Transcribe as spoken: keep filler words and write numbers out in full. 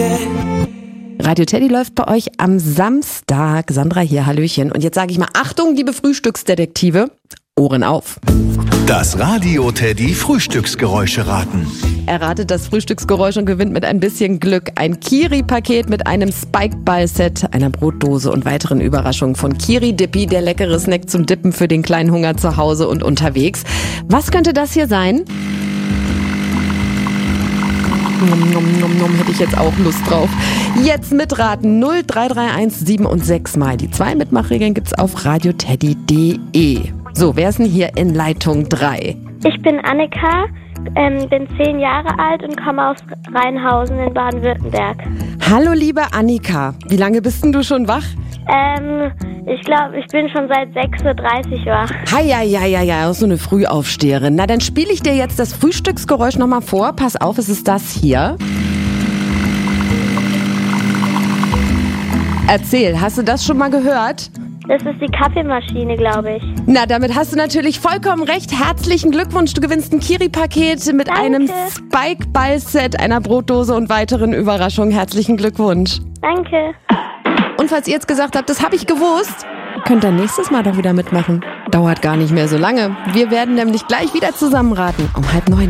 Radio Teddy läuft bei euch am Samstag. Sandra hier, hallöchen. Und jetzt sage ich mal, Achtung, liebe Frühstücksdetektive, Ohren auf. Das Radio Teddy Frühstücksgeräusche raten. Erratet das Frühstücksgeräusch und gewinnt mit ein bisschen Glück ein Kiri-Paket mit einem Spike-Ball-Set, einer Brotdose und weiteren Überraschungen von Kiri Dippy, der leckere Snack zum Dippen für den kleinen Hunger zu Hause und unterwegs. Was könnte das hier sein? Nom, nom, nom, nom, hätte ich jetzt auch Lust drauf. Jetzt mitraten null drei drei eins sieben und sechs mal. Die zwei Mitmachregeln gibt's auf radioteddy punkt de. So, wer ist denn hier in Leitung drei? Ich bin Annika, ähm, bin zehn Jahre alt und komme aus Rheinhausen in Baden-Württemberg. Hallo liebe Annika, wie lange bist denn du schon wach? Ähm, ich glaube, ich bin schon seit sechs Uhr dreißig wach. Heieieiei, so eine Frühaufsteherin. Na, dann spiele ich dir jetzt das Frühstücksgeräusch nochmal vor. Pass auf, es ist das hier. Erzähl, hast du das schon mal gehört? Das ist die Kaffeemaschine, glaube ich. Na, damit hast du natürlich vollkommen recht. Herzlichen Glückwunsch. Du gewinnst ein Kiri-Paket mit Danke. einem Spike-Ball-Set, einer Brotdose und weiteren Überraschungen. Herzlichen Glückwunsch. Danke. Und falls ihr jetzt gesagt habt, das habe ich gewusst, könnt ihr nächstes Mal doch wieder mitmachen. Dauert gar nicht mehr so lange. Wir werden nämlich gleich wieder zusammenraten um halb neun.